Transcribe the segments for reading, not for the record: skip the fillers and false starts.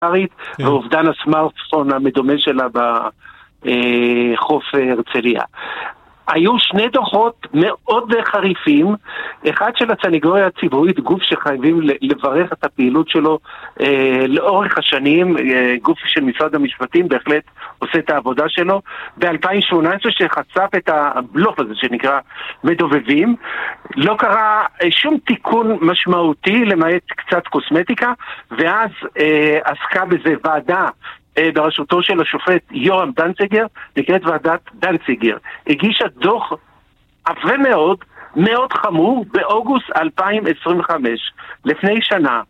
ואובדן הסמארטפון המדומה שלה בחוף הרצליה. היו שני דוחות מאוד חריפים, אחד של הסניגוריה הציבורית, גוף שחייבים לברך את הפעילות שלו לאורך השנים, גוף של משרד המשפטים בהחלט עושה את העבודה שלו, ב-2018 שחשף את הבלוף הזה שנקרא מדובבים, לא קרה שום תיקון משמעותי למעט קצת קוסמטיקה, ואז עסקה בזה ועדה בראשותו של השופט יורם דנציגר, נקראת ועדת דנציגר, הגישה דוח עבה מאוד, מאוד חמור, באוגוסט 2025, לפני שנה,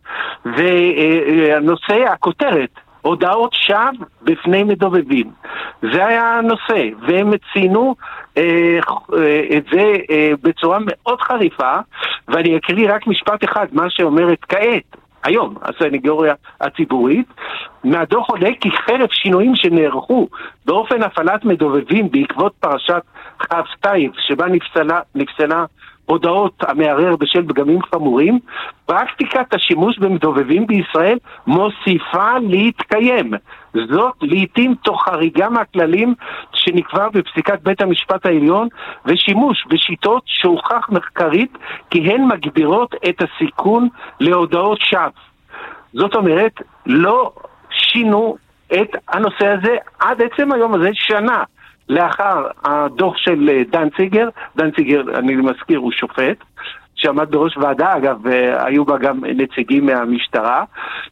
והנושא, הכותרת, הודעות שווא בפני מדובבים. זה היה הנושא, והם ציינו את זה בצורה מאוד חריפה, ואני אקריא רק משפט אחד, מה שאומרת כעת, היום, הסניגוריה הציבורית, מהדוח עולה כי חרף שינויים שנערכו באופן הפעלת מדובבים בעקבות פרשת חפצייב, שבה נפסלה הודעות המערער בשל פגמים חמורים, פרקטיקת השימוש במדובבים בישראל מוסיפה להתקיים. זאת לעתים תוך חריגה מהכללים שנקבע בפסיקת בית המשפט העליון, ושימוש בשיטות שהוכח מחקרית כי הן מגבירות את הסיכון להודעות שווא. זאת אומרת, לא שינו את הנושא הזה עד עצם היום הזה, שנה לאחר הדוח של דנציגר. דנציגר, אני מזכיר, הוא שופט שעמד בראש ועדה, אגב, היו בה גם נציגים מהמשטרה,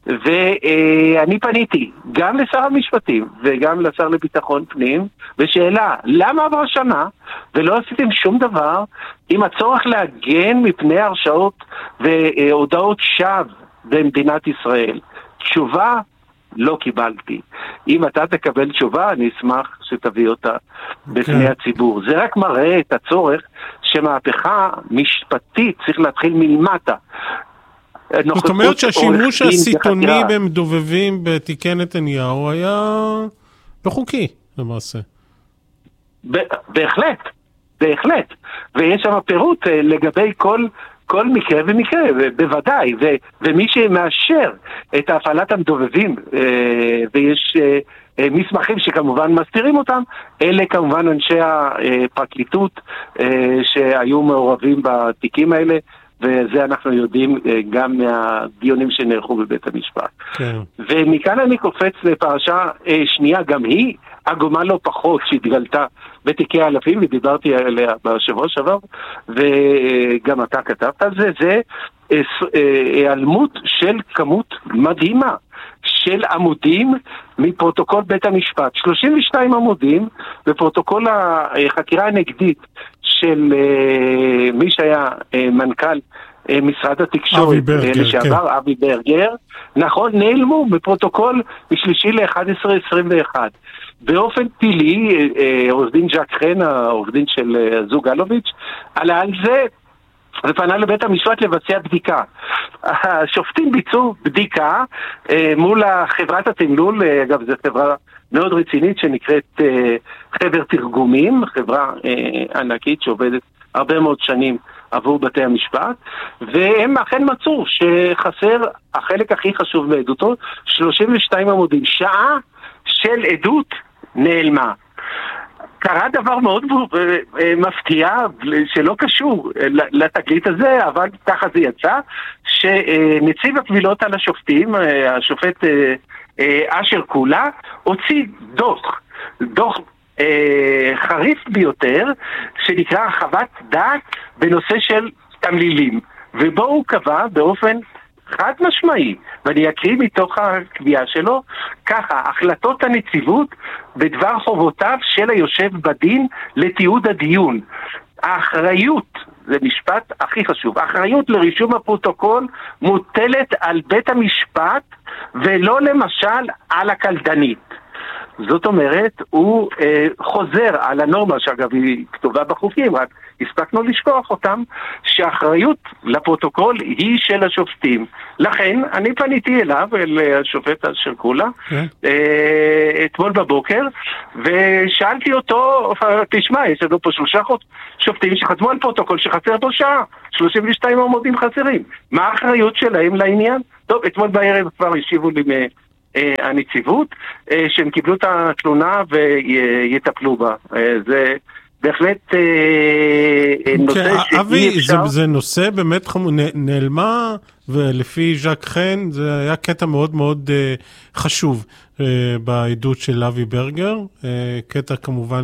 ואני פניתי גם לשר המשפטים וגם לשר לביטחון פנים, בשאלה, למה עבר שנה ולא עשיתם שום דבר עם הצורך להגן מפני הרשעות והודעות שווא במדינת ישראל? תשובה, לא קיבלתי. אם אתה תקבל תשובה, אני אשמח שתביא אותה בפני הציבור. זה רק מראה את הצורך שמהפכה משפטית צריך להתחיל מלמטה. זאת אומרת שהשימוש הסיטוני במדובבים בתיקי נתניהו היה לא חוקי, למעשה. בהחלט, בהחלט. ויש שם פירוט לגבי כל מקרה ומקרה, בוודאי, ומי שמאשר את הפעלת המדובבים, ויש מסמכים שכמובן מסתירים אותם, אלה כמובן אנשי הפרקליטות שהיו מעורבים בתיקים האלה, וזה אנחנו יודעים גם מהדיונים שנערכו בבית המשפט. כן. ומכאן אני קופץ לפרשה שנייה, גם היא עגומה לא פחות שהתגלתה בתיקי האלפים, ודיברתי עליה בשבוע שעבר, וגם אתה כתבת על זה, זה היעלמות של כמות מדהימה של עמודים מפרוטוקול בית המשפט. 32 עמודים בפרוטוקול החקירה הנגדית של מי שהיה מנכ"ל משרד התקשורת לשעבר, אבי ברגר, נכון, נעלמו בפרוטוקול בשלישי ל-11-21. באופן פילי, עורך דין ז'ק חן, העורך דין של זוג אלוביץ', עלה על זה ופנה לבית המשפט לבצע בדיקה. השופטים ביצעו בדיקה מול חברת התמלול, אגב זו חברה מאוד רצינית שנקראת חבר תרגומים, חברה ענקית שעובדת הרבה מאוד שנים עבור בתי המשפט, והם אכן מצאו שחסר החלק הכי חשוב בעדותו, 32 עמודים, שעה של עדות נעלמה. קרה דבר מאוד מפתיע שלא קשור לתגלית הזה, אבל ככה זה יצא, שנציב הקבילות על השופטים, השופט אשר קולה, הוציא דוח חריף ביותר, שנקרא חוות דעת בנושא של תמלילים, ובו הוא קבע באופן חד משמעי, ואני אקריא מתוך הקביעה שלו, ככה, החלטות הנציבות בדבר חובותיו של היושב בדין לתיעוד הדיון. האחריות, זה משפט הכי חשוב, האחריות לרישום הפרוטוקול מוטלת על בית המשפט, ולא למשל על הקלדנית. זאת אומרת, הוא חוזר על הנורמה, שאגב היא כתובה בחוקים, רק הספקנו לשכוח אותם, שהאחריות לפרוטוקול היא של השופטים. לכן, אני פניתי אליו, אל השופט אשר קולה, אתמול בבוקר, ושאלתי אותו, תשמע, יש לנו פה 3 שופטים שחתמו על פרוטוקול שחסר פה שעה, 32 עמודים חסרים. מה האחריות שלהם לעניין? טוב, אתמול בערב כבר השיבו לי הנציבות, שהם קיבלו את התלונה ויטפלו בה. זה בהחלט נושא אבי, זה נושא באמת נעלמה, ולפי ז'ק חן זה היה קטע מאוד מאוד חשוב בעדות של אבי ברגר, קטע כמובן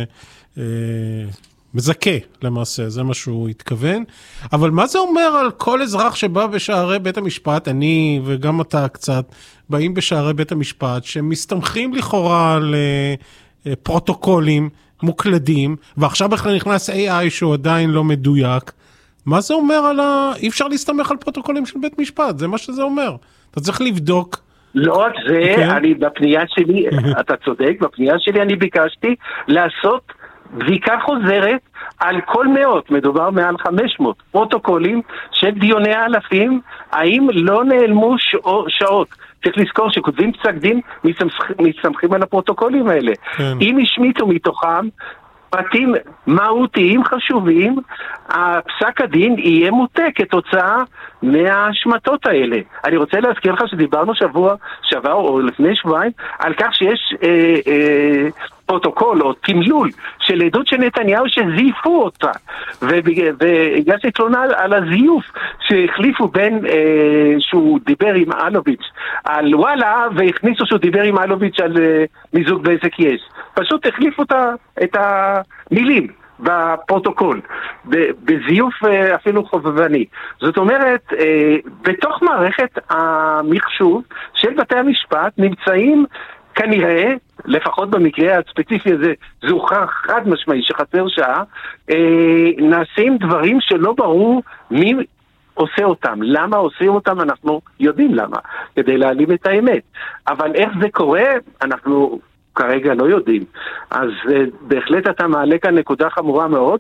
מזכה למעשה, זה מה שהוא התכוון. אבל מה זה אומר על כל אזרח שבא בשערי בית המשפט, אני וגם אתה קצת, באים בשערי בית המשפט, שמסתמכים לכאורה על פרוטוקולים מוקלדים, ועכשיו בכלל נכנס AI שהוא עדיין לא מדויק. מה זה אומר אי אפשר להסתמך על פרוטוקולים של בית משפט, זה מה שזה אומר. אתה צריך לבדוק. לא רק זה, אני בפנייה שלי, אתה צודק, בפנייה שלי אני ביקשתי לעשות בדיקה חוזרת על כל מאות, מדובר מעל 500 פרוטוקולים של דיוני האלפים, האם לא נעלמו שעות. צריך לזכור שכותבים פסק דין, מסתמכים על הפרוטוקולים האלה. כן. אם השמיטו מתוכם פרטים מהותיים חשובים, הפסק הדין יהיה מוטה כתוצאה מההשמטות האלה. אני רוצה להזכיר לך שדיברנו שבוע שעבר או לפני שבועיים על כך שיש פרוטוקול או תמלול של עדות של נתניהו שזייפו אותה, והגשתי תלונה על הזיוף שהחליפו בין שהוא דיבר עם אלוביץ' על וואלה, והכניסו שהוא דיבר עם אלוביץ' על מיזוג בזק יש. פשוט החליפו את המילים בפרוטוקול, בזיוף אפילו חובבני. זאת אומרת, בתוך מערכת המחשוב של בתי המשפט נמצאים כנראה, לפחות במקרה הספציפי הזה, זה הוכח חד משמעי שחסר שעה, נעשים דברים שלא ברור מי עושה אותם. למה עושים אותם? אנחנו יודעים למה, כדי להעלים את האמת. אבל איך זה קורה? אנחנו כרגע לא יודעים. אז בהחלט אתה מעלה כאן נקודה חמורה מאוד.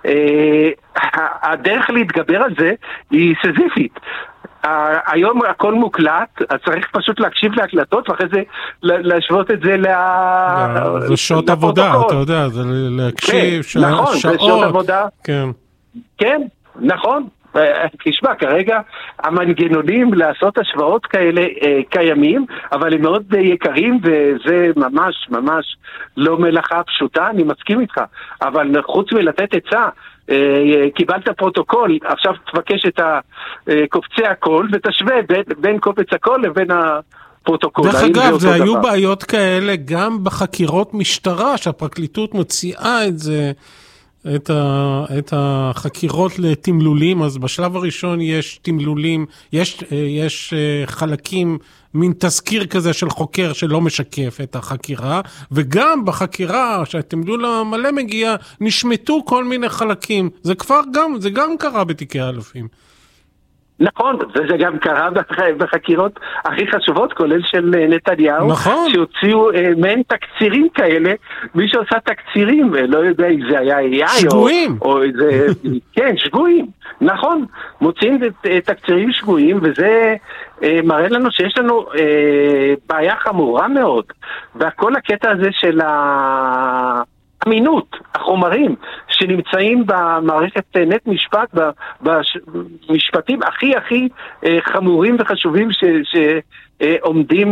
הדרך להתגבר על זה היא סזיפית. היום הכל מוקלט, אז צריך פשוט להקשיב להקלטות, ואחרי זה להשוות את זה זה שעות עבודה, אתה יודע, זה להקשיב שעות. נכון, זה שעות עבודה. כן. כן, נכון. תשמע, כרגע המנגנונים לעשות השוואות כאלה קיימים, אבל הם מאוד יקרים, וזה ממש ממש לא מלאכה פשוטה, אני מסכים איתך. אבל חוץ מלתת עצה, קיבלת פרוטוקול, עכשיו תבקש את קופצי הקול, ותשווה בין קופץ הקול לבין הפרוטוקול. דרך אגב, זה היו בעיות כאלה גם בחקירות משטרה, שהפרקליטות מוציאה את זה, את החקירות לתמלולים. אז בשלב הראשון יש תמלולים, יש חלקים, מין תזכיר כזה של חוקר שלא משקף את החקירה, וגם בחקירה שהתמלול המלא מגיע, נשמטו כל מיני חלקים. זה גם קרה בתיקי האלפים. נכון, וזה גם קרה בחקירות הכי חשובות, כולל של נתניהו, נכון. שהוציאו מעין תקצירים כאלה, מי שעושה תקצירים, לא יודע אם זה היה AI שגויים. או זה, כן, שגויים, נכון, מוצאים תקצירים שגויים, וזה מראה לנו שיש לנו בעיה חמורה מאוד, וכל הקטע הזה של אמינות, החומרים שנמצאים במערכת נט משפט, במשפטים הכי חמורים וחשובים שעומדים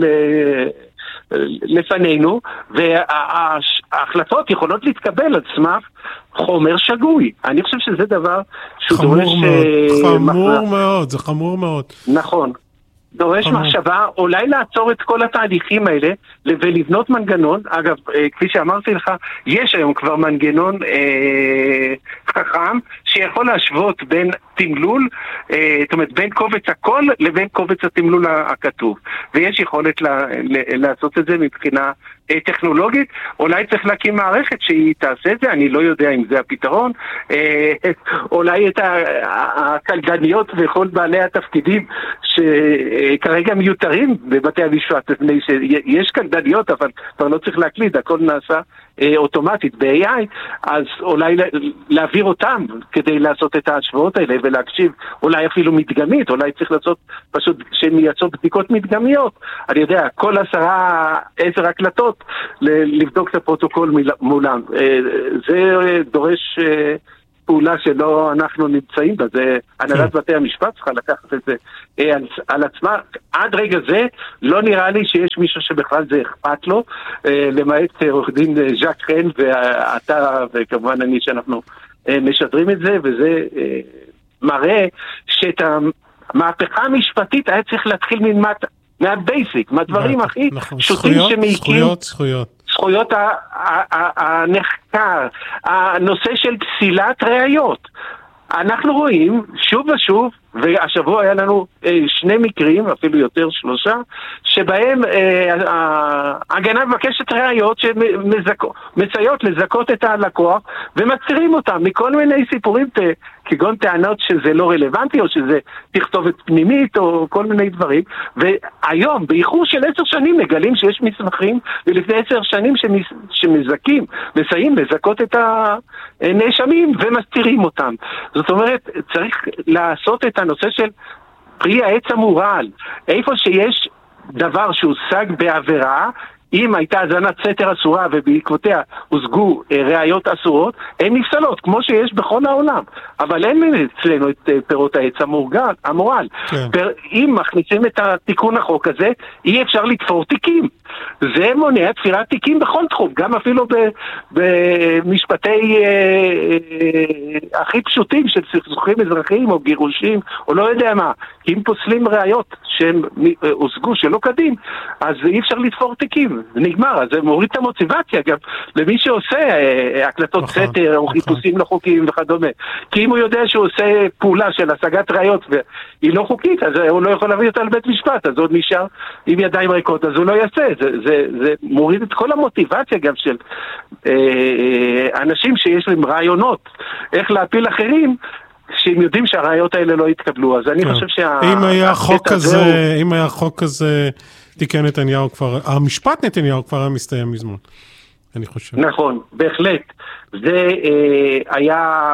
לפנינו, וההחלטות יכולות להתקבל על סמך חומר שגוי. אני חושב שזה דבר שהוא דורש חמור מאוד, זה חמור מאוד. נכון. דורש מחשבה, אולי לעצור את כל התהליכים האלה ולבנות מנגנון. אגב, כפי שאמרתי לך, יש היום כבר מנגנון חכם שיכול להשוות בין תמלול, זאת אומרת בין קובץ הקול לבין קובץ התמלול הכתוב, ויש יכולת לעשות את זה מבחינה טכנולוגית. אולי צריך להקים מערכת שהיא תעשה את זה, אני לא יודע אם זה הפתרון. אולי את הקלדניות וכל בעלי התפקידים שכרגע מיותרים בבתי המשפט, יש קלדניות אבל כבר לא צריך להקליד, הכל נעשה אוטומטית ב-AI, אז אולי להעביר אותם כדי לעשות את ההשוואות האלה ולהקשיב, אולי אפילו מדגמית, אולי צריך לעשות פשוט שהם יעשו בדיקות מדגמיות, אני יודע, כל 10 הקלטות לבדוק את הפרוטוקול מולם. זה דורש פעולה שלא אנחנו נמצאים בה, זה הנהלת בתי המשפט צריכה לקחת את זה על עצמה. עד רגע זה לא נראה לי שיש מישהו שבכלל זה אכפת לו, למעט עורך דין ז'ק חן ואתה וכמובן אני שאנחנו משדרים את זה, וזה מראה שאת המהפכה המשפטית היה צריך להתחיל מהבייסיק, מהדברים הכי פשוטים שמעיקים. זכויות הנחקר, הנושא של פסילת ראיות. אנחנו רואים שוב ושוב, והשבוע היה לנו 2 מקרים, אפילו יותר 3, שבהם ההגנה מבקשת ראיות שמסייעות לזכות את הלקוח, ומצירים אותם מכל מיני סיפורים, כגון טענות שזה לא רלוונטי, או שזה תכתובת פנימית, או כל מיני דברים. והיום, באיחור של 10 שנים, מגלים שיש מסמכים, ולפני 10 שנים מסייעים לזכות את הנאשמים, ומסתירים אותם. זאת אומרת, צריך לעשות את הנושא של פרי העץ המורל. איפה שיש דבר שהושג בעבירה, אם הייתה האזנת סתר אסורה ובעקבותיה הושגו ראיות אסורות, הן נפסלות, כמו שיש בכל העולם. אבל אין אצלנו את פירות העץ המורל. כן. אם מכניסים את התיקון החוק הזה, אי אפשר לתפור תיקים. זה מונע תפירת תיקים בכל תחום, גם אפילו במשפטי הכי פשוטים של סכסוכים אזרחיים או גירושים, או לא יודע מה. אם פוסלים ראיות שהם הושגו שלא כדין, אז אי אפשר לתפור תיקים. זה נגמר, אז זה מוריד את המוטיבציה גם למי שעושה הקלטות סתר או חיפושים לא חוקיים וכדומה. כי אם הוא יודע שהוא עושה פעולה של השגת ראיות והיא לא חוקית, אז הוא לא יכול להביא אותה לבית משפט, אז עוד נשאר עם ידיים ריקות, אז הוא לא יעשה. זה מוריד את כל המוטיבציה גם של אנשים שיש להם רעיונות איך להפיל אחרים, שהם יודעים שהראיות האלה לא יתקבלו. אז אני חושב אם היה חוק כזה תיקן נתניהו כבר, המשפט נתניהו כבר היה מסתיים מזמן, אני חושב. נכון, בהחלט. זה היה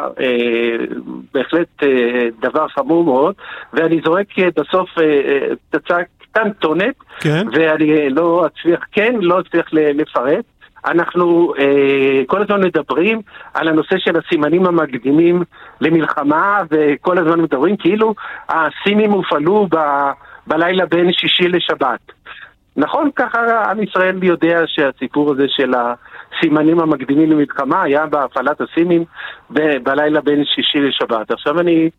בהחלט דבר חמור מאוד, ואני זורק בסוף תצא קטנטונת, ואני לא אצליח לפרט. אנחנו כל הזמן מדברים על הנושא של הסימנים המקדימים למלחמה, וכל הזמן מדברים כאילו הסינים הופעלו בלילה בין שישי לשבת. נכון, ככה עם ישראל יודע שהסיפור הזה של הסימנים המקדימים למלחמה היה בהפעלת הסינים בלילה בין שישי לשבת. עכשיו אני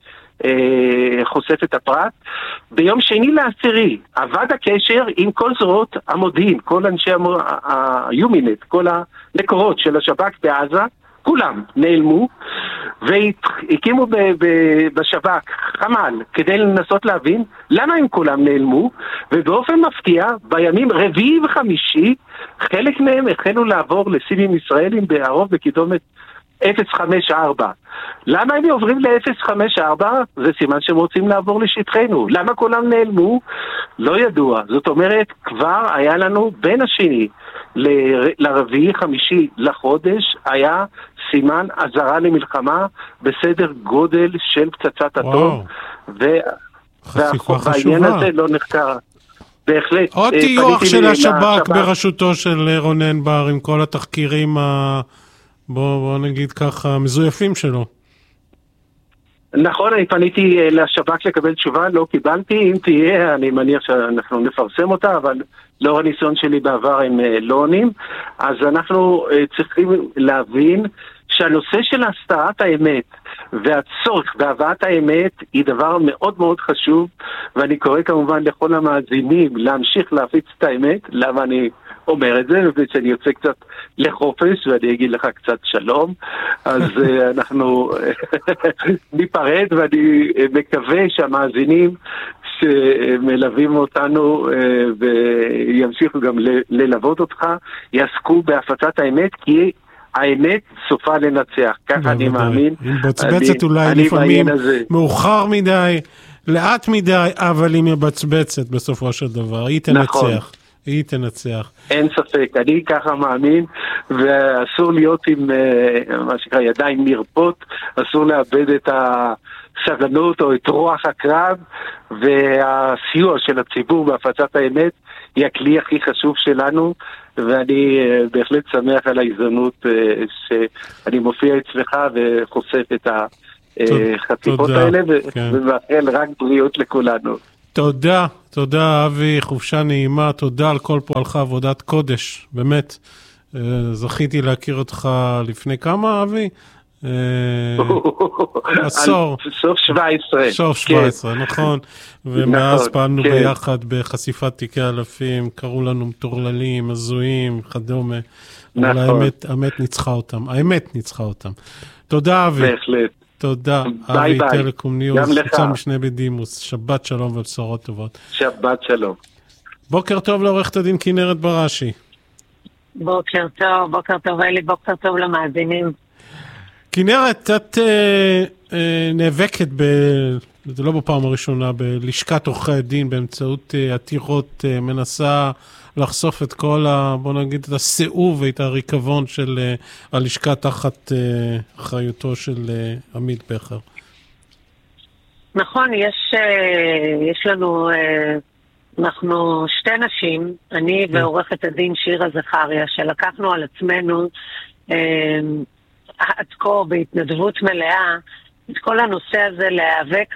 חושף את הפרט. ביום שני לעשירי עבד הקשר עם כל זרועות המודיעין, כל אנשי היומינט, כל המקורות של השב"כ בעזה, כולם נעלמו, והקימו בשב"כ חמ"ל כדי לנסות להבין למה הם כולם נעלמו, ובאופן מפתיע בימים רביעי וחמישי חלק מהם החלו לעבור לסינים ישראלים בערוב בקידומת 054. למה הם עוברים ל-054? זה סימן שהם רוצים לעבור לשטחנו. למה כולם נעלמו? לא ידוע. זאת אומרת, כבר היה לנו בין השני לרביעי חמישי לחודש, היה סימן אזהרה למלחמה בסדר גודל של פצצת אטום, והעניין הזה לא נחקר. בהחלט. עוד טיוח של השב"כ בראשותו של רונן בר עם כל התחקירים בוא נגיד ככה, מזויפים שלו. נכון, אני פניתי לשב"כ לקבל תשובה, לא קיבלתי. אם תהיה, אני מניח שאנחנו נפרסם אותה, אבל לאור הניסיון שלי בעבר הם לא עונים. אז אנחנו צריכים להבין שהנושא של הסתרת האמת והצורך בהבאת האמת היא דבר מאוד מאוד חשוב, ואני קורא כמובן לכל המאזינים להמשיך להפיץ את האמת. למה אני אומר את זה? ושאני יוצא קצת לחופש ואני אגיד לך קצת שלום, אז אנחנו ניפרד, ואני מקווה שהמאזינים שמלווים אותנו וימשיכו גם ללוות אותך יעסקו בהפצת האמת, כי האמת סופה לנצח, ככה אני מאמין. היא מבצבצת אולי לפעמים מאוחר מדי, לאט מדי, אבל היא מבצבצת בסופו של דבר, היא תנצח. היא תנצח. אין ספק, אני ככה מאמין, ואסור להיות עם מה שנקרא ידיים נרפות, אסור לאבד את הסבלנות או את רוח הקרב, והסיוע של הציבור בהפצת האמת היא הכלי הכי חשוב שלנו, ואני בהחלט שמח על ההזדמנות שאני מופיע אצלך וחושף את החשיפות האלה, ומאחל רק בריאות לכולנו. תודה, תודה אבי, חופשה נעימה, תודה על כל פועלך, עבודת קודש, באמת. זכיתי להכיר אותך לפני כמה, אבי? עשור. סוף 17. סוף 17, נכון. ומאז פעלנו ביחד בחשיפת תיקי אלפים, קראו לנו מטורללים, הזויים, כדומה. אבל האמת ניצחה אותם. האמת ניצחה אותם. תודה אבי. בהחלט. תודה. אבי טלקום ניוז, קצת משנה בדימוס. שבת שלום ובשורות טובות. שבת שלום. בוקר טוב לעורכת הדין כנרת בראשי. בוקר טוב אלי, בוקר טוב למאזינים. כנרת, את נאבקת, זה לא בפעם הראשונה, בלשכת עורכי הדין באמצעות עתירות, מנסה לחשוף את כל, בוא נגיד, את הסיאוב ואת הריקבון של הלשכה תחת אחריותו של עמית בכר. נכון, יש לנו, אנחנו שתי נשים, אני ועורכת הדין שירה זכריה, שלקחנו על עצמנו עד כה בהתנדבות מלאה את כל הנושא הזה להיאבק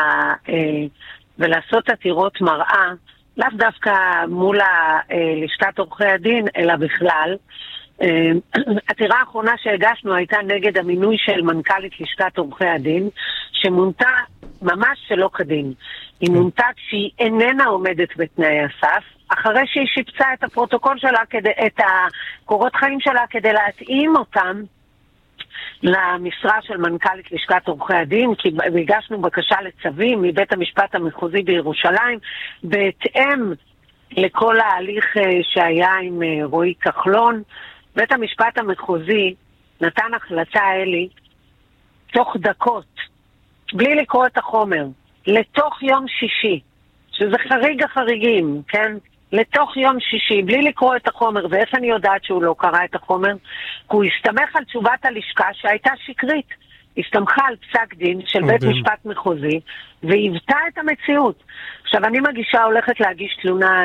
ולעשות עתירות מראה, לאו דווקא מול לשכת עורכי הדין, אלא בכלל. עתירה האחרונה שהגשנו הייתה נגד המינוי של מנכ"לית לשכת עורכי הדין, שמונתה ממש שלא כדין. היא מונתה כשהיא איננה עומדת בתנאי הסף, אחרי שהיא שיפצה את הפרוטוקול שלה, את הקורות חיים שלה, כדי להתאים אותם למשרה של מנכ"לית לשכת עורכי הדין, כי הגשנו בקשה לצווים מבית המשפט המחוזי בירושלים, בהתאם לכל ההליך שהיה עם רועי כחלון. בית המשפט המחוזי נתן החלטה אלי, תוך דקות, בלי לקרוא את החומר, לתוך יום שישי, שזה חריג החריגים, כן? לתוך יום שישי, בלי לקרוא את החומר. ואיך אני יודעת שהוא לא קרא את החומר? כי הוא הסתמך על תשובת הלשכה שהייתה שקרית. הסתמכה על פסק דין של בית משפט מחוזי, והיוותה את המציאות. עכשיו, אני הולכת להגיש תלונה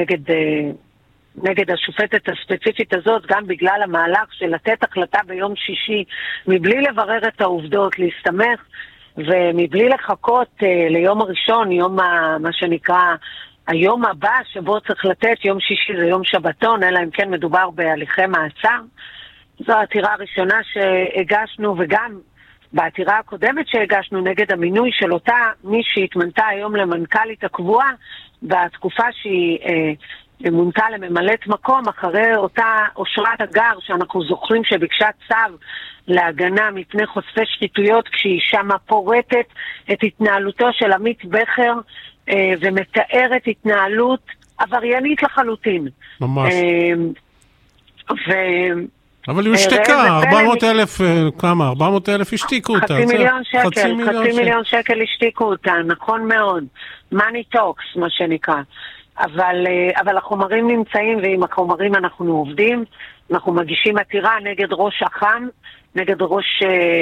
נגד השופטת הספציפית הזאת, גם בגלל המהלך של לתת החלטה ביום שישי, מבלי לברר את העובדות, להסתמך, ומבלי לחכות ליום הראשון, מה שנקרא היום הבא שבו צריך לתת, יום שישי זה יום שבתון, אלא אם כן מדובר בהליכי מעצר. זו העתירה הראשונה שהגשנו, וגם בעתירה הקודמת שהגשנו נגד המינוי של אותה מי שהתמנתה היום למנכ"לית הקבועה, בתקופה שהיא מונתה לממלאת מקום, אחרי אותה אושרת אגר שאנחנו זוכרים שביקשה צו להגנה מפני חושפי שחיתויות, כשהיא שמה פורטת את התנהלותו של עמית בכר, ומתארת התנהלות עבריינית לחלוטין. ממש. אבל היא השתקה, 400,000, כמה? 400,000 השתיקו אותה. חצי מיליון שקל השתיקו אותה, נכון מאוד. money talks, מה שנקרא. אבל החומרים נמצאים, ועם החומרים אנחנו עובדים. אנחנו מגישים עתירה נגד ראש אח"ם, נגד ראש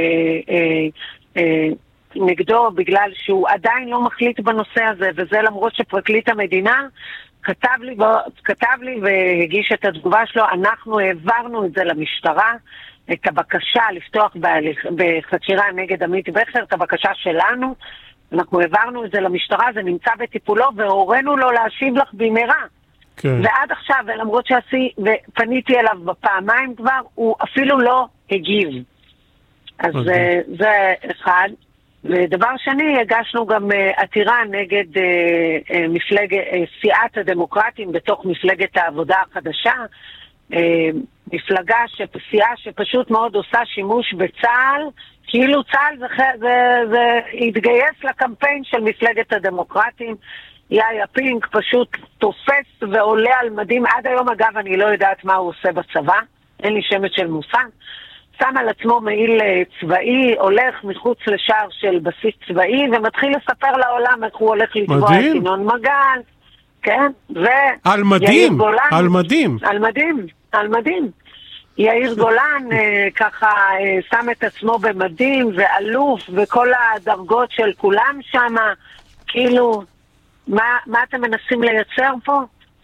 נגדו, בגלל שהוא עדיין לא מחליט בנושא הזה, וזה למרות שפרקליט המדינה כתב לי והגיש את התגובה שלו. אנחנו העברנו את זה למשטרה, את הבקשה לפתוח בחקירה נגד עמית בכר, את הבקשה שלנו, אנחנו העברנו את זה למשטרה, זה נמצא בטיפולו, והורינו לו להשיב לך במהרה. כן. ועד עכשיו, ולמרות ופניתי אליו בפעמיים כבר, הוא אפילו לא הגיב. אז זה אחד. ודבר שני, הגשנו גם עתירה נגד סיעת הדמוקרטים בתוך מפלגת העבודה החדשה, סיעה שפשוט מאוד עושה שימוש בצה"ל, כאילו צה"ל זה התגייס לקמפיין של מפלגת הדמוקרטים. יאיה פינק פשוט תופס ועולה על מדים. עד היום אגב אני לא יודעת מה הוא עושה בצבא, אין לי שמץ של מושג. שם על עצמו מעיל צבאי, הולך מחוץ לשער של בסיס צבאי, ומתחיל לספר לעולם איך הוא הולך לתבוע את ינון מגל, כן? על מדים, על מדים. על מדים. יאיר גולן ככה שם את עצמו במדים, ואלוף, וכל הדרגות של כולם שם, כאילו, מה אתם מנסים לייצר פה?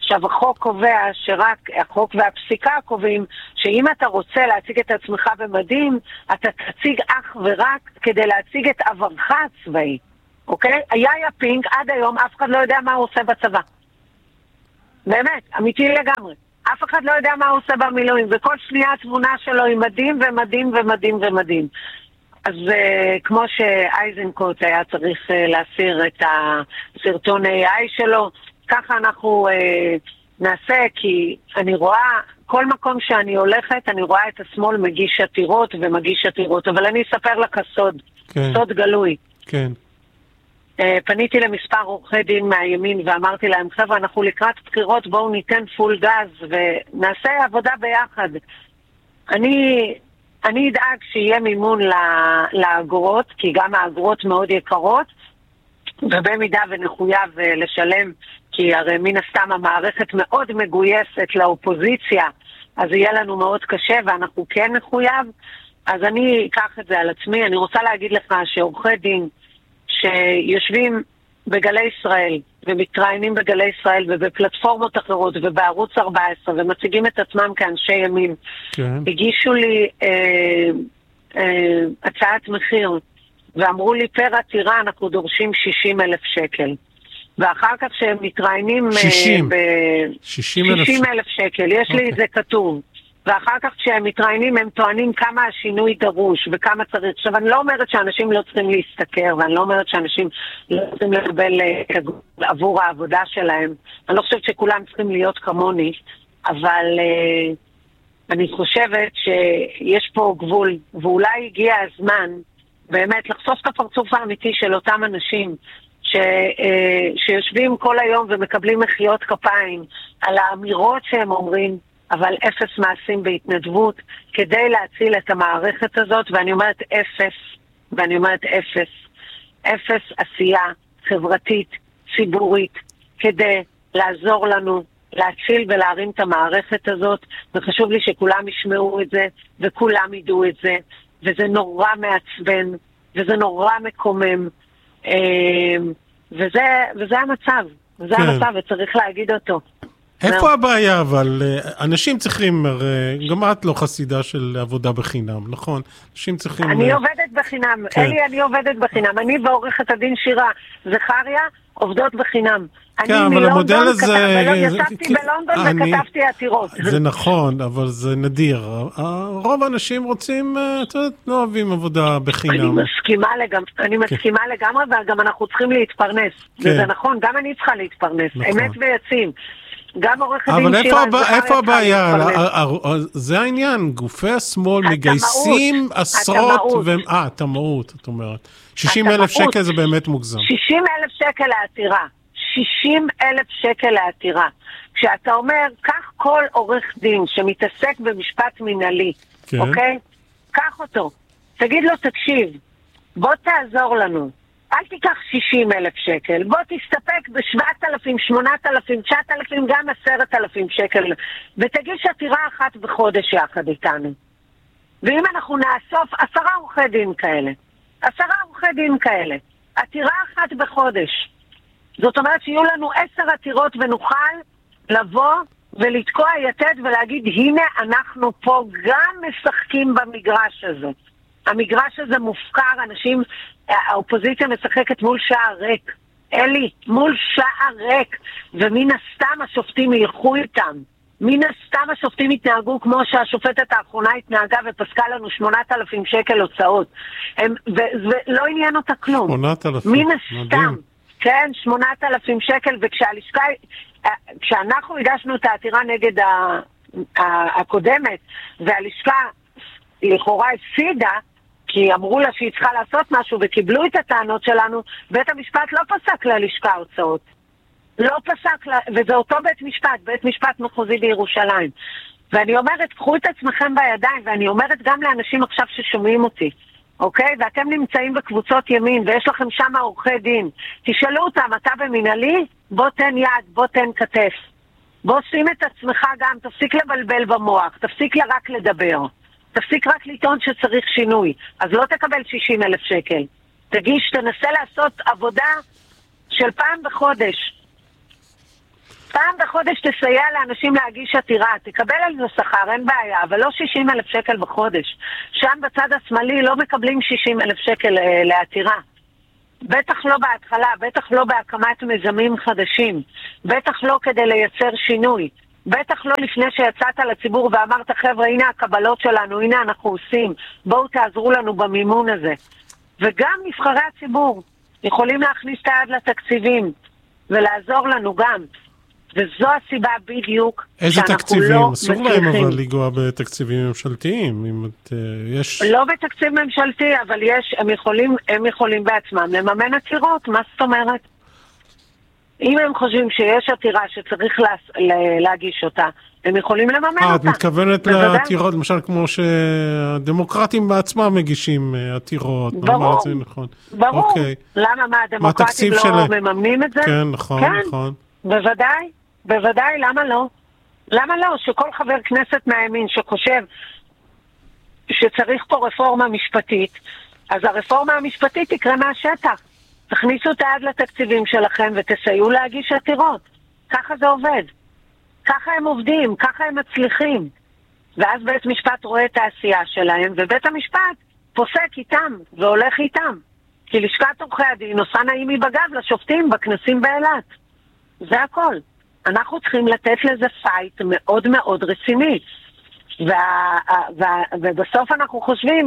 עכשיו, החוק קובע שרק, החוק והפסיקה קובעים שאם אתה רוצה להציג את עצמך במדים, אתה תציג אך ורק כדי להציג את עברך הצבאי, אוקיי? היה פינק, עד היום אף אחד לא יודע מה הוא עושה בצבא. באמת, אמיתי לגמרי. אף אחד לא יודע מה הוא עושה במילואים, וכל שנייה תמונה שלו עם מדים ומדים ומדים ומדים. אז כמו שאייזנקוט היה צריך להסיר את הסרטון AI שלו, ככה אנחנו נעשה, כי אני רואה, כל מקום שאני הולכת, אני רואה את השמאל מגיש עתירות ומגיש עתירות, אבל אני אספר לך סוד, כן. סוד גלוי. כן. פניתי למספר עורכי דין מהימין ואמרתי להם, חבר'ה, אנחנו לקראת בחירות, בואו ניתן פול גז ונעשה עבודה ביחד. אני אדאג שיהיה מימון לאגרות, כי גם האגרות מאוד יקרות, ובמידה ונחויב לשלם, כי הרי מן הסתם המערכת מאוד מגויסת לאופוזיציה, אז יהיה לנו מאוד קשה ואנחנו כן נחויב, אז אני אקח את זה על עצמי. אני רוצה להגיד לך שעורכי דין שיושבים בגלי ישראל ומתראיינים בגלי ישראל ובפלטפורמות אחרות ובערוץ 14 ומציגים את עצמם כאנשי ימין, כן. הגישו לי הצעת מחיר ואמרו לי פר עתירה אנחנו דורשים 60,000 שקל, ואחר כך שהם מתראיינים 60,000 שקל, יש לי את זה כתוב, ואחר כך כשהם מתראיינים הם טוענים כמה השינוי דרוש וכמה צריך. עכשיו אני לא אומרת שאנשים לא צריכים להסתכר, ואני לא אומרת שאנשים לא צריכים לקבל עבור העבודה שלהם, אני לא חושבת שכולם צריכים להיות כמוני, אבל אני חושבת שיש פה גבול, ואולי הגיע הזמן באמת לחשוף את הפרצוף האמיתי של אותם אנשים שיושבים כל היום ומקבלים מחיאות כפיים על האמירות שהם אומרים, אבל אפס מעשים בהתנדבות כדי להציל את המערכת הזאת, ואני אומרת אפס עשייה חברתית, ציבורית, כדי לעזור לנו להציל ולהרים את המערכת הזאת, וחשוב לי שכולם ישמעו את זה, וכולם ידעו את זה, וזה נורא מעצבן, וזה נורא מקומם, וזה המצב, זה המצב, וצריך להגיד אותו. איפה הבעיה? אבל אנשים צריכים, גם את לא חסידה של עבודה בחינם, נכון? אנשים צריכים... אני עובדת בחינם, אלי, אני עובדת בחינם. אני ועורכת הדין שירה זכריה עובדות בחינם. כן, אבל המודל הזה... ישבתי בלונדון וכתבתי עתירות. זה נכון, אבל זה נדיר. רוב האנשים רוצים, לא אוהבים עבודה בחינם. אני מסכימה לגמרי, וגם אנחנו צריכים להתפרנס. וזה נכון, גם אני צריכה להתפרנס. אמת ויציב. גם עורך הדין שירה... אבל איפה הבעיה? זה העניין, גופי השמאל מגייסים עשרות... תמאות, את אומרת. 60,000 שקל זה באמת מוגזם. 60,000 שקל לעתירה. 60,000 שקל לעתירה. כשאתה אומר, קח כל עורך דין שמתעסק במשפט מנהלי, אוקיי? קח אותו. תגיד לו, תקשיב, בוא תעזור לנו. אל תיקח 60,000 שקל, בוא תסתפק ב7,000, 8,000, 9,000, גם 10,000 שקל, ותגיש עתירה אחת בחודש יחד איתנו. ואם אנחנו נאסוף 10 עורכי דין כאלה, עתירה אחת בחודש, זאת אומרת שיהיו לנו 10 עתירות ונוכל לבוא ולתקוע יתד ולהגיד, הנה אנחנו פה גם משחקים במגרש הזה. המגרש הזה מופקר, אנשים, האופוזיציה משחקת מול שער ריק. אלי, מול שער ריק. ומן הסתם השופטים ילכו איתם. מן הסתם השופטים התנהגו כמו שהשופטת האחרונה התנהגה ופסקה לנו 8,000 שקל הוצאות. ולא עניין אותה כלום. 8,000. מן הסתם. כן, 8,000 שקל, כשאנחנו הגשנו את העתירה נגד הקודמת, והלשכה לכאורה הפסידה, כי אמרו לה שהיא צריכה לעשות משהו וקיבלו את הטענות שלנו, בית המשפט לא פסק ללשכה הוצאות. לא פסק, וזה אותו בית משפט מחוזי בירושלים. ואני אומרת, קחו את עצמכם בידיים, ואני אומרת גם לאנשים עכשיו ששומעים אותי, אוקיי? ואתם נמצאים בקבוצות ימין, ויש לכם שם עורכי דין. תשאלו אותם, אתה במנהלי? בוא תן יד, בוא תן כתף. בוא שים את עצמך גם, תפסיק לבלבל במוח, תפסיק רק לדבר. תפסיק רק לטעון שצריך שינוי. אז לא תקבל 60,000 שקל. תגיש, תנסה לעשות עבודה של פעם בחודש. פעם בחודש תסייע לאנשים להגיש עתירה, תקבל על זה שכר, אין בעיה, אבל לא 60,000 שקל בחודש. שם בצד השמאלי לא מקבלים 60,000 שקל לעתירה. בטח לא בהתחלה, בטח לא בהקמת מיזמים חדשים, בטח לא כדי לייצר שינוי, בטח לא לפני שיצאת לציבור ואמרת, חבר'ה, הנה הקבלות שלנו, הנה אנחנו עושים, בואו תעזרו לנו במימון הזה. וגם נבחרי הציבור יכולים להכניס את היד לתקציבים ולעזור לנו גם. וזו הסיבה בדיוק איזה תקציבים? אסור להם אבל לגוע בתקציבים ממשלתיים. יש... לא בתקציב ממשלתי, אבל הם יכולים בעצמם לממן עתירות. מה זאת אומרת? אם הם חושבים שיש עתירה שצריך להגיש אותה, הם יכולים לממן אותה. את מתכוונת לעתירות, למשל כמו שהדמוקרטים בעצמם מגישים עתירות. ברור, ברור. למה, מה, הדמוקרטים לא מממנים את זה? כן, נכון, נכון. בוודאי, בוודאי, למה לא? למה לא? שכל חבר כנסת מהימין שחושב שצריך פה רפורמה משפטית, אז הרפורמה המשפטית תקרה מהשטח. תכניסו את היד לתקציבים שלכם ותסייעו להגיש עתירות. ככה זה עובד. ככה הם עובדים, ככה הם מצליחים. ואז בית משפט רואה את העשייה שלהם, ובית המשפט פוסק איתם והולך איתם. כי לשכת עורכי הדין עושה נעים מבגב לשופטים בכנסים באילת. זה הכל. אנחנו צריכים לתת לזה פייט מאוד מאוד רציני. ובסוף אנחנו חושבים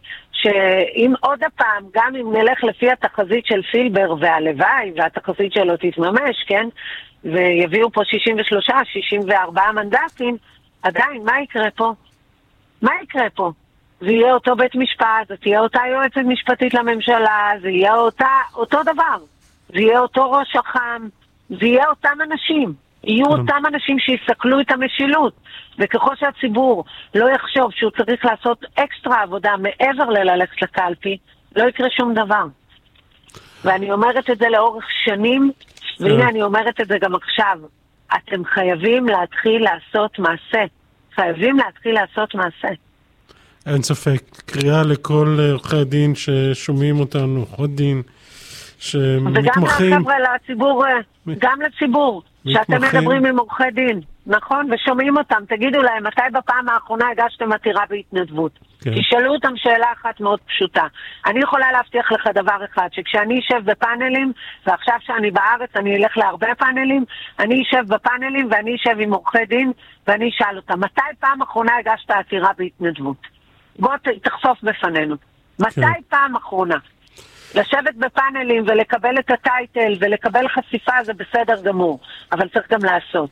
שאם עוד הפעם, גם אם נלך לפי התחזית של פילבר והלוואי, והתחזית שלו תתממש, כן? ויביאו פה 63, 64 מנדטים, עדיין, מה יקרה פה? מה יקרה פה? זה יהיה אותו בית משפט, זה תהיה אותה יועצת משפטית לממשלה, זה יהיה אותו דבר. זה יהיה אותו ראש אח"ם, זה יהיה אותם אנשים. יהיו אותם אנשים שיסכלו את המשילות. וככל שהציבור לא יחשוב שהוא צריך לעשות אקסטרה עבודה מעבר ללכת לקלפי, לא יקרה שום דבר. ואני אומרת את זה לאורך שנים, והנה אני אומרת את זה גם עכשיו. אתם חייבים להתחיל לעשות מעשה. חייבים להתחיל לעשות מעשה. אין ספק. קריאה לכל עורכי הדין ששומעים אותנו, עורכי דין שמתמחים. וגם לציבור, גם לציבור, שאתם מדברים עם עורכי דין, נכון? ושומעים אותם. תגידו להם, מתי בפעם האחרונה הגשתם עתירה בהתנדבות? כן. תשאלו אותם שאלה אחת מאוד פשוטה. אני יכולה להבטיח לך דבר אחד, שכשאני אשב בפאנלים, ועכשיו שאני בארץ אני אלך להרבה פאנלים, אני אשב בפאנלים ואני אשב עם עורכי דין, ואני אשאל אותם, מתי פעם אחרונה הגשת עתירה בהתנדבות? בוא תחשוף בפנינו. מתי פעם אחרונה? לשבת בפאנלים ולקבל את הטייטל ולקבל חשיפה זה בסדר גמור, אבל צריך גם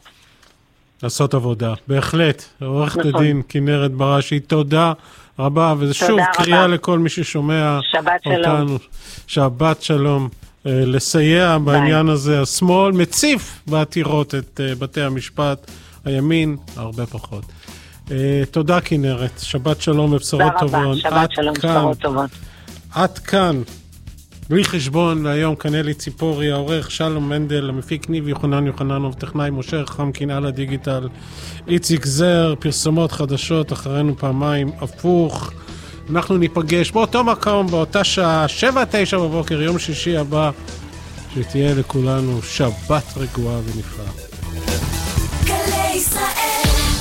לעשות עבודה, בהחלט. עורכת הדין כנרת בראשי, תודה רבה, וזה שוב קריאה לכל מי ששומע אותנו. שבת שלום. לסייע בעניין הזה. השמאל מציף בעתירות את בתי המשפט, הימין הרבה פחות. תודה כנרת, שבת שלום ובשורות טובות. שבת שלום, בשורות טובות. עד כאן. בלי חשבון להיום, כנלי ציפורי, העורך שלום מנדל, המפיק ניב יוחננוב, טכנאי משה חמקין על הדיגיטל, איציק זר, פרסומות חדשות, אחרינו פעמיים הפוך. אנחנו ניפגש באותו מקום, באותה שעה, 7-9 בבוקר, יום שישי הבא, שתהיה לכולנו שבת רגועה ונפלאה. גלי ישראל.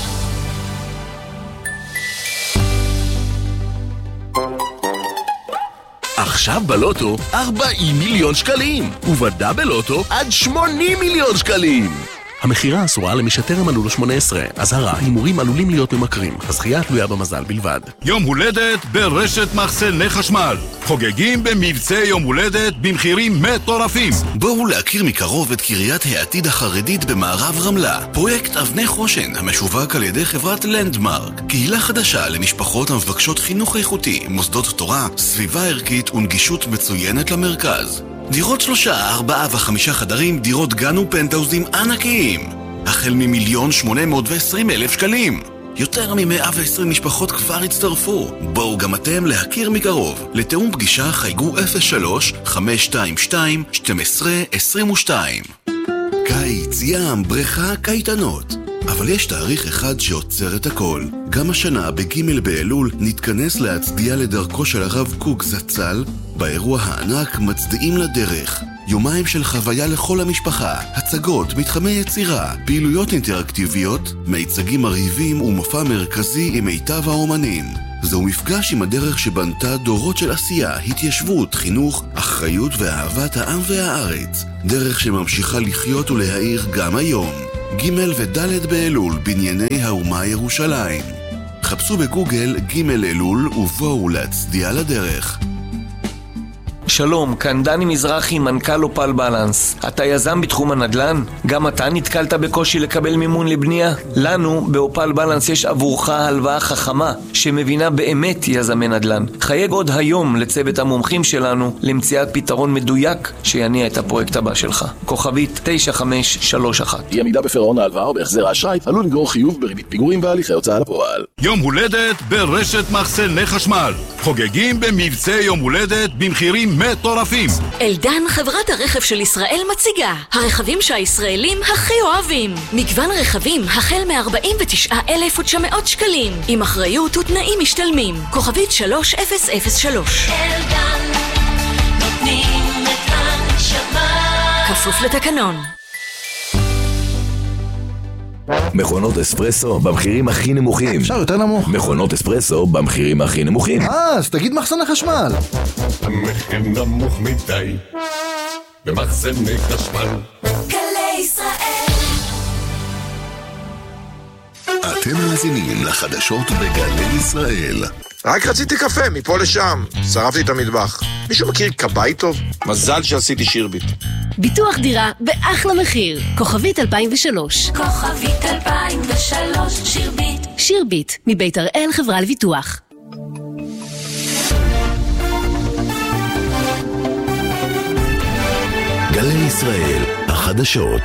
עכשיו בלוטו 40 מיליון שקלים, ובדאבל לוטו עד 80 מיליון שקלים. המחירה אסורה למי שטרם מלאו לו 18. אזהרה, הימורים עלולים להיות ממכרים. הזכייה תלויה במזל בלבד. יום הולדת ברשת מחסני חשמל. חוגגים במבצע יום הולדת במחירים מטורפים. בואו להכיר מקרוב את קריית העתיד החרדית במערב רמלה. פרויקט אבני חושן המשווק על ידי חברת לנדמרק. קהילה חדשה למשפחות המבקשות חינוך איכותי, מוסדות תורה, סביבה ערכית ונגישות מצוינת למרכז. דירות 3, 4 ו5 חדרים, דירות גן ופנטאוזים ענקיים. החל מ1,820,000 שקלים. יותר מ120 משפחות כבר הצטרפו. בואו גם אתם להכיר מקרוב. לתאום פגישה חייגו 03-522-1222. קיץ, ים, בריכה, קייטנות. אבל יש תאריך אחד שעוצר את הכל. גם השנה בג' באלול נתכנס להצדיע לדרכו של הרב קוק זצ"ל באירוע הענק מצדיעים לדרך. יומיים של חוויה לכל המשפחה, הצגות, מתחמי יצירה, פעילויות אינטראקטיביות, מיצגים מרהיבים ומופע מרכזי עם מיטב האומנים. זהו מפגש עם הדרך שבנתה דורות של עשייה, התיישבות, חינוך, אחריות ואהבת העם והארץ. דרך שממשיכה לחיות ולהאיר גם היום. ג' וד' באלול, בנייני האומה ירושלים. חפשו בגוגל ג' אלול ובואו להצדיע לדרך. שלום, כאן דני מזרחי, מנכ"ל אופל בלנס. אתה יזם בתחום הנדל"ן? גם אתה נתקלת בקושי לקבל מימון לבנייה? לנו, באופל בלנס, יש עבורך הלוואה חכמה שמבינה באמת יזמי נדל"ן. חייג עוד היום לצוות המומחים שלנו למציאת פתרון מדויק שיניע את הפרויקט הבא שלך. כוכבית 9531. אי עמידה בפירעון ההלוואה או בהחזר האשראי עלול לגרור חיוב בריבית פיגורים והליכי הוצאה לפועל. יום הולדת ברשת מחסני חשמל. חוגגים במבצעי יום הולדת במחירים מטורפים. אלדן, חברת הרכב של ישראל, מציגה הרכבים שהישראלים הכי אוהבים. מגוון רכבים החל מ-49,900 שקלים עם אחריות ותנאים משתלמים. כוכבית 3003. אלדן, נותנים את הנשמה. כפוף לתקנון. מכונות אספרסו במחירים הכי נמוכים. אפשר יותר נמוך. מכונות אספרסו במחירים הכי נמוכים. אז תגיד מחסני חשמל. המחיר נמוך מדי במחסני חשמל. גלי ישראל. אתם מאזינים לחדשות בגלי ישראל. רק רציתי קפה מפה לשם, שרפתי את המטבח. מישהו מכיר קבאי טוב? מזל שעשיתי שירביט. ביטוח דירה באחלה מחיר. כוכבית 2003. כוכבית 2003, שירביט. שירביט, מבית הראל חברה לביטוח. גלי ישראל, החדשות.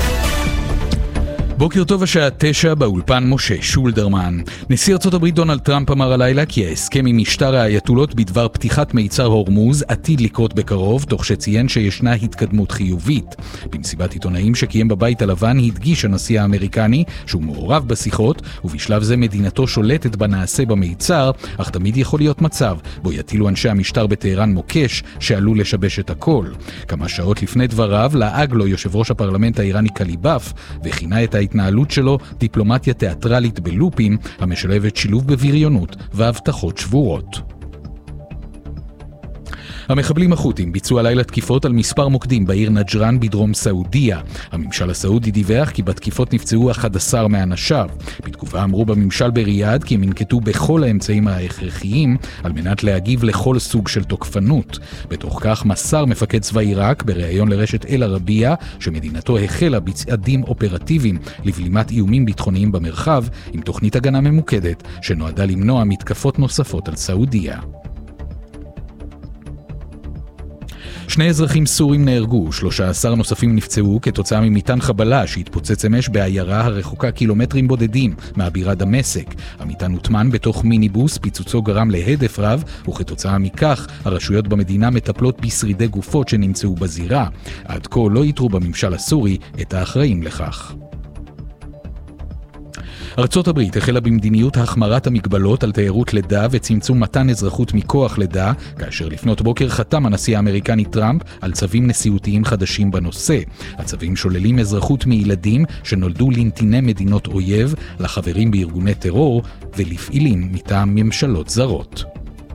בוקר טוב, השעה 9 באולפן משה שולדרמן. נשיא ארצות הברית דונלד טראמפ אמר הלילה כי ההסכם עם משטר האייתולות בדבר פתיחת מיצר הורמוז עתיד לקרות בקרוב, תוך שציין שישנה התקדמות חיובית. במסיבת עיתונאים שקיים בבית הלבן הדגיש הנשיא האמריקני שהוא מעורב בשיחות, ובשלב זה מדינתו שולטת בנעשה במיצר, אך תמיד יכול להיות מצב בו יטילו אנשי המשטר בטהרן מוקש שעלול לשבש את הכל. כמה שעות לפני דבריו לעג לו יושב ראש הפרלמנט האיראני קליבאף וכינה את ההתנהלות שלו דיפלומטיה תיאטרלית בלופים המשלבת שילוב בבריונות והבטחות שבורות. המחבלים החות'ים ביצעו הלילה תקיפות על מספר מוקדים בעיר נג'רן בדרום סעודיה. הממשל הסעודי דיווח כי בתקיפות נפצעו 11 מאנשיו. בתגובה אמרו בממשל בריאד כי הם ינקטו בכל האמצעים ההכרחיים על מנת להגיב לכל סוג של תוקפנות. בתוך כך מסר מפקד צבא עיראק בריאיון לרשת אל ערבייה שמדינתו החלה בצעדים אופרטיביים לבלימת איומים ביטחוניים במרחב עם תוכנית הגנה ממוקדת שנועדה למנוע מתקפות נוספות על סעודיה. 2 אזרחים סורים נהרגו, 13 נוספים נפצעו כתוצאה ממטען חבלה שהתפוצץ אמש בעיירה הרחוקה קילומטרים בודדים מהבירה דמשק. המטען הוטמן בתוך מיניבוס, פיצוצו גרם להדף רב, וכתוצאה מכך הרשויות במדינה מטפלות בשרידי גופות שנמצאו בזירה. עד כה לא יתרו בממשל הסורי את האחראים לכך. ארצות הברית החלה במדיניות החמרת המגבלות על תיירות לידה וצמצום מתן אזרחות מכוח לידה, כאשר לפנות בוקר חתם הנשיא האמריקני טראמפ על צווים נשיאותיים חדשים בנושא. הצווים שוללים אזרחות מילדים שנולדו לנתיני מדינות אויב, לחברים בארגוני טרור ולפעילים מטעם ממשלות זרות.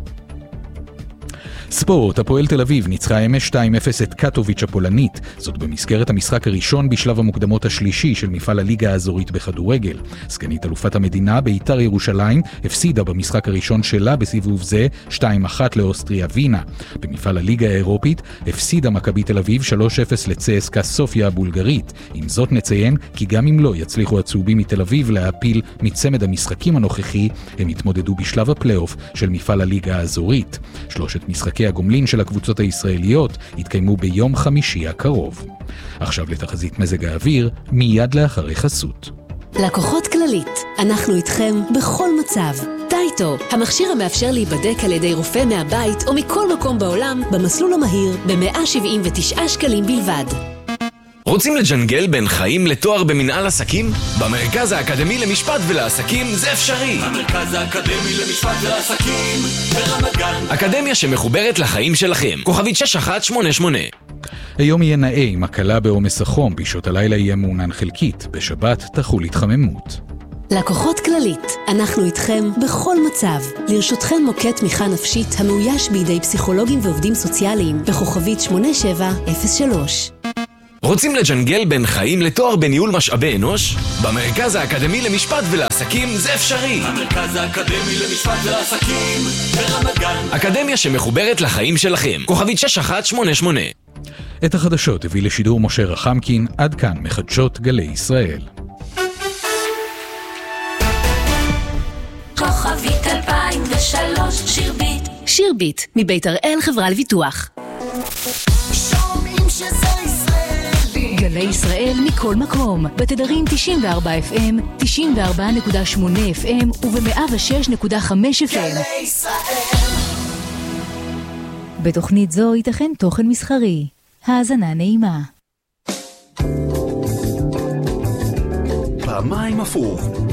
ספורט, הפועל תל אביב ניצחה אמש 2-0 את קטוביץ' הפולנית, זאת במסגרת המשחק הראשון בשלב המוקדמות השלישי של מפעל הליגה האזורית בכדורגל. סגנית אלופת המדינה בית"ר ירושלים הפסידה במשחק הראשון שלה בסיבוב זה 2-1 לאוסטריה וינה. במפעל הליגה האירופית הפסידה מכבי תל אביב 3-0 לצסקה סופיה הבולגרית. עם זאת נציין כי גם אם לא יצליחו הצהובים מתל אביב להפיל מצמד המשחקים הנוכחי, הם יתמודדו בשלב הפלייאוף של מפעל הליגה האזורית. 3 משחקי הגומלין של הקבוצות הישראליות יתקיימו ביום חמישי הקרוב. עכשיו לתחזית מזג האוויר, מיד לאחרי חסות. לקוחות כללית, אנחנו איתכם בכל מצב. טייטו, המכשיר המאפשר להיבדק על ידי רופא מהבית או מכל מקום בעולם במסלול המהיר ב-179 שקלים בלבד. רוצים לג'נגל בין חיים לתואר במנהל עסקים? במרכז האקדמי למשפט ולעסקים זה אפשרי. המרכז האקדמי למשפט ולעסקים ברמת גן. אקדמיה שמחוברת לחיים שלכם. כוכבית 6188. היום יהיה נאה עם הקלה בעומס החום, בשעות הלילה יהיה מעונן חלקית, בשבת תחול התחממות. לקוחות כללית, אנחנו איתכם בכל מצב. לרשותכם מוקד תמיכה נפשית המאויש בידי פסיכולוגים ועובדים סוציאליים בכוכבית 8703. רוצים לג'נגל בין חיים לתואר בניהול משאבי אנוש? במרכז האקדמי למשפט ולעסקים זה אפשרי. המרכז האקדמי למשפט ולעסקים ברמת גן. אקדמיה שמחוברת לחיים שלכם. כוכבית 6188. את החדשות הביא לשידור משה רחמקין, עד כאן מחדשות גלי ישראל. כוכבית 2003 שירביט. שירביט, מבית הראל חברה לביטוח. שומעים שזה ישראלי. גלי ישראל מכל מקום, בתדרים 94 FM, 94.8 FM וב-106.5 FM. גלי ישראל. בתוכנית זו ייתכן תוכן מסחרי. האזנה נעימה. פעמיים הפוך.